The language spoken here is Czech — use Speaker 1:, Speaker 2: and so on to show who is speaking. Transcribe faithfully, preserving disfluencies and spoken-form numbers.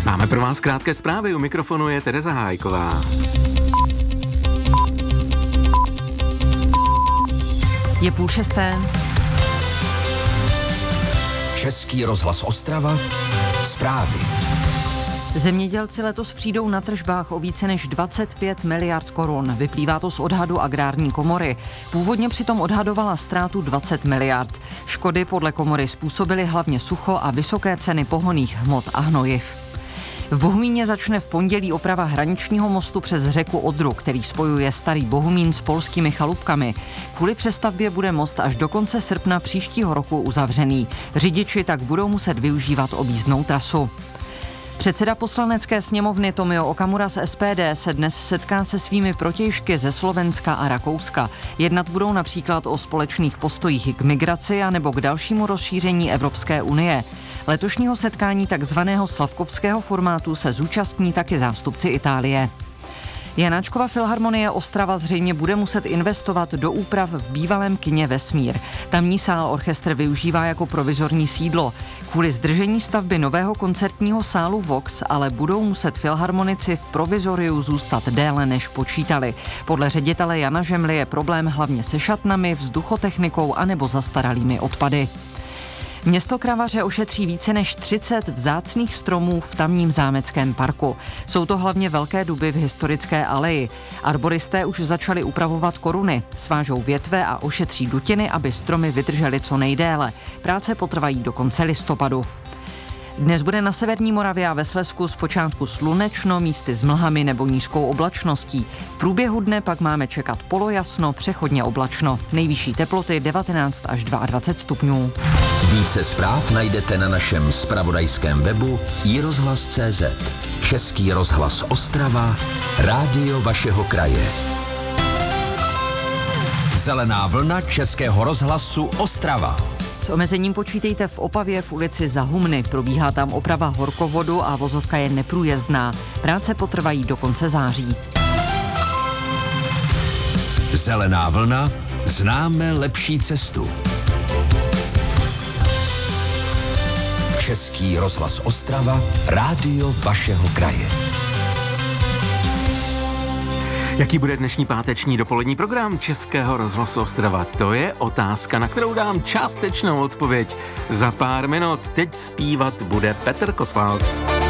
Speaker 1: Máme pro vás krátké zprávy, u mikrofonu je Tereza Hájková.
Speaker 2: Je půl šesté.
Speaker 3: Český rozhlas Ostrava, zprávy.
Speaker 2: Zemědělci letos přijdou na tržbách o více než dvacet pět miliard korun. Vyplývá to z odhadu Agrární komory. Původně přitom odhadovala ztrátu dvacet miliard. Škody podle komory způsobily hlavně sucho a vysoké ceny pohonných hmot a hnojiv. V Bohumíně začne v pondělí oprava hraničního mostu přes řeku Odru, který spojuje Starý Bohumín s polskými chalupkami. Kvůli přestavbě bude most až do konce srpna příštího roku uzavřený. Řidiči tak budou muset využívat objízdnou trasu. Předseda poslanecké sněmovny Tomio Okamura z S P D se dnes setká se svými protějšky ze Slovenska a Rakouska. Jednat budou například o společných postojích k migraci a nebo k dalšímu rozšíření Evropské unie. Letošního setkání takzvaného slavkovského formátu se zúčastní taky zástupci Itálie. Janáčkova filharmonie Ostrava zřejmě bude muset investovat do úprav v bývalém kině Vesmír. Tamní sál orchestr využívá jako provizorní sídlo. Kvůli zdržení stavby nového koncertního sálu Vox ale budou muset filharmonici v provizoriu zůstat déle než počítali. Podle ředitele Jana Žemly je problém hlavně se šatnami, vzduchotechnikou anebo zastaralými odpady. Město Kravaře ošetří více než třicet vzácných stromů v tamním zámeckém parku. Jsou to hlavně velké duby v historické aleji. Arboristé už začali upravovat koruny, svážou větve a ošetří dutiny, aby stromy vydržely co nejdéle. Práce potrvají do konce listopadu. Dnes bude na severní Moravě a ve Slezsku zpočátku slunečno, místy s mlhami nebo nízkou oblačností. V průběhu dne pak máme čekat polojasno, přechodně oblačno. Nejvyšší teploty devatenáct až dvacet dva stupňů.
Speaker 3: Více zpráv najdete na našem zpravodajském webu i rozhlas tečka cé zet. Český rozhlas Ostrava, rádio vašeho kraje. Zelená vlna Českého rozhlasu Ostrava.
Speaker 2: S omezením počítejte v Opavě v ulici Za Humny. Probíhá tam oprava horkovodu a vozovka je neprůjezdná. Práce potrvají do konce září.
Speaker 3: Zelená vlna, známe lepší cestu. Český rozhlas Ostrava, rádio vašeho kraje.
Speaker 1: Jaký bude dnešní páteční dopolední program Českého rozhlasu Ostrava? To je otázka, na kterou dám částečnou odpověď za pár minut. Teď zpívat bude Petr Kotwald.